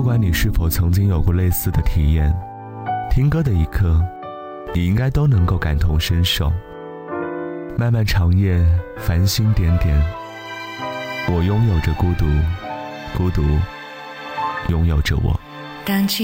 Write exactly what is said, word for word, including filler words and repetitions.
管你是否曾经有过类似的体验，听歌的一刻，你应该都能够感同身受。漫漫长夜，繁星点点，我拥有着孤独，孤独拥有着我。 当记